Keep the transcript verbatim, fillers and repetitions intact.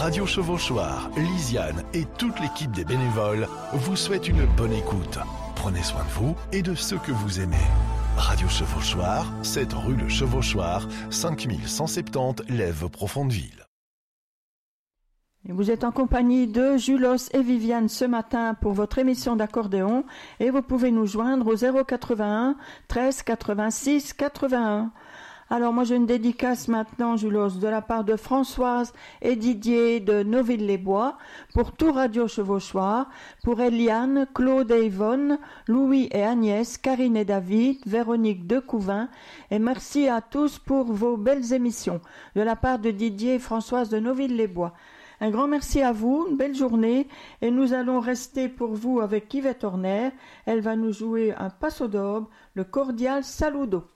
Radio Chevauchoir, Lisiane et toute l'équipe des bénévoles vous souhaitent une bonne écoute. Prenez soin de vous et de ceux que vous aimez. Radio Chevauchoir, sept rue Le Chevauchoir, cinq mille cent soixante-dix Lèves-Profondeville. Et vous êtes en compagnie de Julos et Viviane ce matin pour votre émission d'accordéon et vous pouvez nous joindre au zéro quatre-vingt-un treize quatre-vingt-six quatre-vingt-un. Alors moi j'ai une dédicace maintenant, Julos, de la part de Françoise et Didier de Noville-les-Bois, pour tout Radio Chevauchoir, pour Eliane, Claude et Yvonne, Louis et Agnès, Karine et David, Véronique de Couvin, et merci à tous pour vos belles émissions, de la part de Didier et Françoise de Noville-les-Bois. Un grand merci à vous, une belle journée, et nous allons rester pour vous avec Yvette Horner. Elle va nous jouer un passo doble, le cordial saludo.